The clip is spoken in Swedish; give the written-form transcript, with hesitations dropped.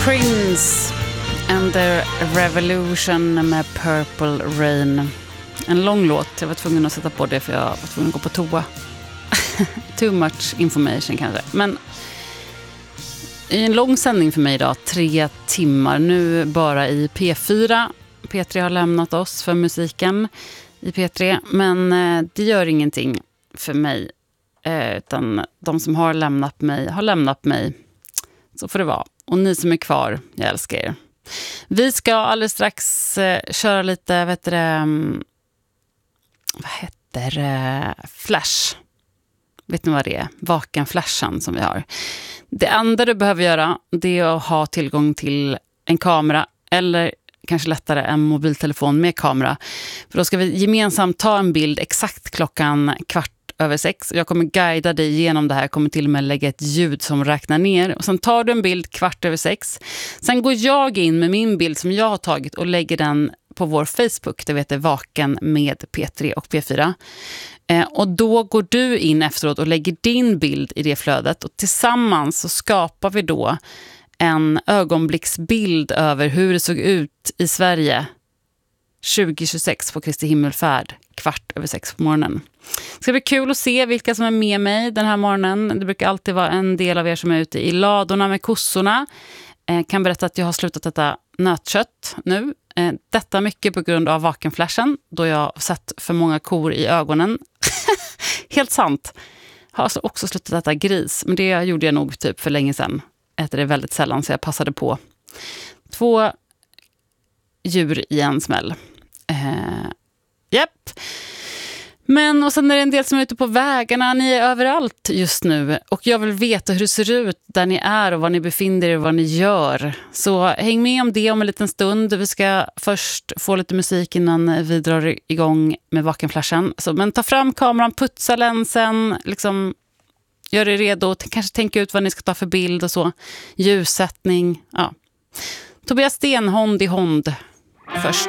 Prince and the Revolution med Purple Rain. En lång låt. Jag var tvungen att sätta på det för jag var tvungen att gå på toa. Too much information kanske. Men i en lång sändning för mig idag, 3 timmar. Nu bara i P4. P3 har lämnat oss för musiken i P3. Men det gör ingenting för mig. Utan de som har lämnat mig. Så får det vara. Och ni som är kvar, jag älskar er. Vi ska alldeles strax köra lite, vad heter det? Flash. Vet ni vad det är? Vaken-flashan som vi har. Det enda du behöver göra, det är att ha tillgång till en kamera eller kanske lättare en mobiltelefon med kamera. För då ska vi gemensamt ta en bild exakt 6:15. Jag kommer guida dig igenom det här. Jag kommer till och med lägga ett ljud som räknar ner. Och sen tar du en bild 6:15. Sen går jag in med min bild som jag har tagit och lägger den på vår Facebook. Det heter Vaken med P3 och P4. Och då går du in efteråt och lägger din bild i det flödet. Och tillsammans så skapar vi då en ögonblicksbild över hur det såg ut i Sverige 2026 på Kristi himmelfärd 6:15 på morgonen. Det ska bli kul att se vilka som är med mig den här morgonen. Det brukar alltid vara en del av er som är ute i ladorna med kossorna. Kan berätta att jag har slutat äta nötkött nu. Detta mycket på grund av vakenflashen, då jag har sett för många kor i ögonen. Helt sant. Har alltså också slutat äta gris, men det gjorde jag nog typ för länge sedan. Äter det väldigt sällan, så jag passade på. 2 djur i en smäll. Japp. Men och sen är det en del som är ute på vägarna. Ni är överallt just nu. Och jag vill veta hur det ser ut där ni är och var ni befinner er och vad ni gör. Så häng med om det om en liten stund. Vi ska först få lite musik innan vi drar igång med vakenflashen. Men ta fram kameran, putsa länsen, liksom gör er redo. Kanske tänka ut vad ni ska ta för bild och så. Ljussättning, ja. Tobias Stenhond i Hond först.